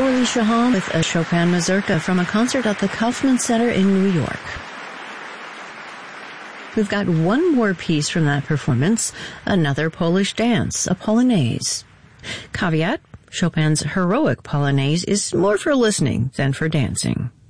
Orly Shahan with a Chopin mazurka from a concert at the Kaufman Center in New York. We've got one more piece from that performance, another Polish dance, a polonaise. Caveat, Chopin's heroic polonaise is more for listening than for dancing.